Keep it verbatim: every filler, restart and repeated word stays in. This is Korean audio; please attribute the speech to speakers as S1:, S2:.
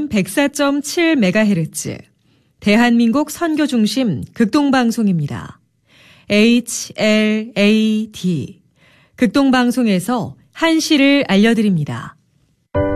S1: 에프엠 백사 점 칠 메가헤르츠 대한민국 선교중심 극동방송입니다. 에이치 엘 에이 디 극동방송에서 한시를 알려드립니다.